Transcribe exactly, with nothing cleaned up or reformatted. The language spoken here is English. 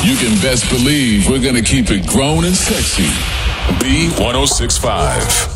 You can best believe we're gonna keep it grown and sexy. B ten sixty-five.